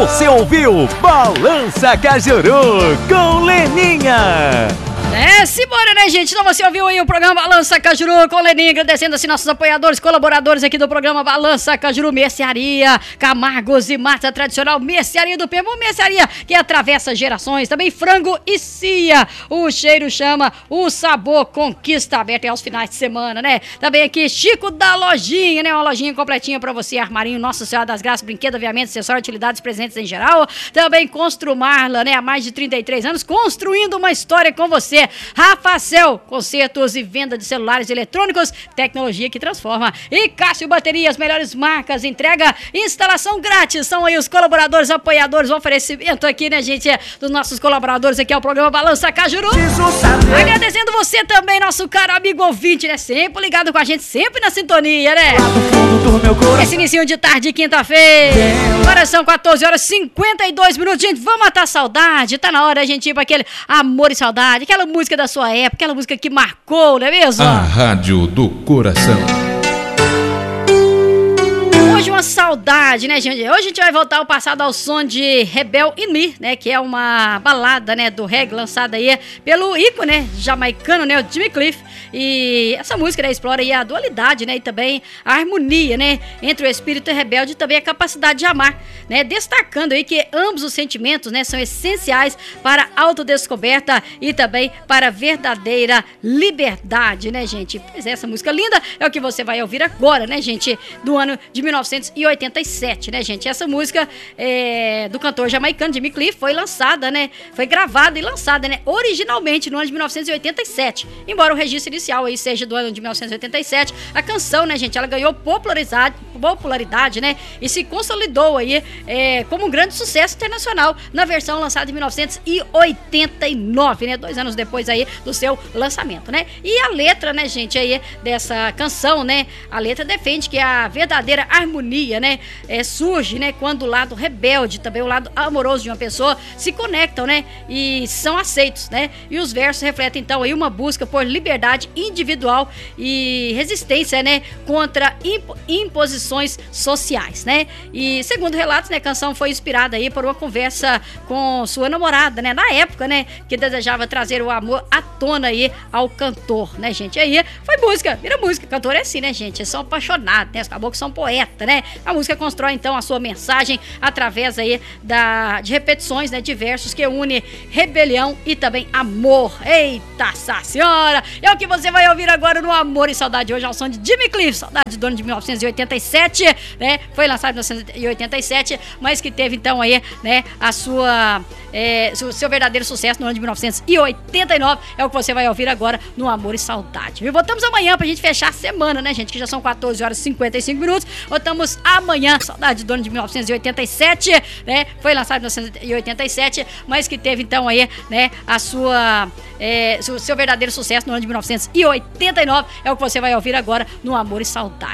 Você ouviu Balança Cajuru com Leninha. Simbora, né, gente? Então você ouviu aí o programa Balança Cajuru com Leninha, agradecendo assim nossos apoiadores, colaboradores aqui do programa Balança Cajuru, Mercearia Camargos e Mata Tradicional, Mercearia do Pemba, mercearia que atravessa gerações, também Frango e Cia, o cheiro chama, o sabor conquista, aberto aos finais de semana, né? Também aqui Chico da Lojinha, né? Uma lojinha completinha pra você, armarinho, Nossa Senhora das Graças, brinquedo, aviamento, acessórios, utilidades presentes em geral. Também Construmarla, né? Há mais de 33 anos, construindo uma história com você. Rafacel, consertos e venda de celulares eletrônicos, tecnologia que transforma. E Cássio Baterias, melhores marcas, entrega, instalação grátis. São aí os colaboradores, apoiadores, o oferecimento aqui, né, gente, dos nossos colaboradores aqui ao programa Balança Cajuru. Agradecendo você também, nosso caro amigo ouvinte, né, sempre ligado com a gente, sempre na sintonia, né? Esse início de tarde, quinta-feira. Agora são 14 horas e 52 minutos, gente, vamos matar a saudade. Tá na hora a gente ir pra aquele amor e saudade, aquela música da sua época, aquela música que marcou, não é mesmo? A Rádio do Coração. Hoje uma saudade, né, gente? Hoje a gente vai voltar ao passado ao som de Rebel in Me, né? Que é uma balada, né, do reggae lançada aí pelo ícone, né, jamaicano, né, o Jimmy Cliff. E essa música, né, explora aí a dualidade, né, e também a harmonia, né, entre o espírito rebelde e também a capacidade de amar, né? Destacando aí que ambos os sentimentos, né, são essenciais para a autodescoberta e também para a verdadeira liberdade, né, gente? Pois é, essa música linda é o que você vai ouvir agora, né, gente? Do ano de 1987, né, gente? Essa música do cantor jamaicano Jimmy Cliff foi lançada, né? Foi gravada e lançada, né? Originalmente no ano de 1987. Embora o registro inicial aí seja do ano de 1987, a canção, né, gente? Ela ganhou popularidade, né? E se consolidou aí como um grande sucesso internacional na versão lançada em 1989, né? 2 anos depois aí do seu lançamento, né? E a letra, né, gente, aí dessa canção, né? A letra defende que a verdadeira harmonia, né, surge, né, quando o lado rebelde, também o lado amoroso de uma pessoa se conectam, né, e são aceitos, né, e os versos refletem então aí uma busca por liberdade individual e resistência, né, contra imposições sociais, né, e segundo relatos, né, a canção foi inspirada aí por uma conversa com sua namorada, né, na época, né, que desejava trazer o amor à tona aí ao cantor, né, gente, aí foi música, vira música, cantor é assim, né, gente, eles são apaixonados, né, acabou que são poeta, né? A música constrói então a sua mensagem através aí de repetições, né, de versos que une rebelião e também amor. Eita senhora! É o que você vai ouvir agora no Amor e Saudade hoje ao som de Jimmy Cliff, saudade do ano de 1987, né? Foi lançado em 1987, mas que teve então aí, né, a sua seu verdadeiro sucesso no ano de 1989. É o que você vai ouvir agora no Amor e Saudade. E voltamos amanhã pra gente fechar a semana, né, gente? Que já são 14 horas e 55 minutos. Voltamos amanhã. Saudade do ano de 1987, né? Foi lançado em 1987, mas que teve então aí, né, a seu verdadeiro sucesso no ano de 1989. É o que você vai ouvir agora no Amor e Saudade.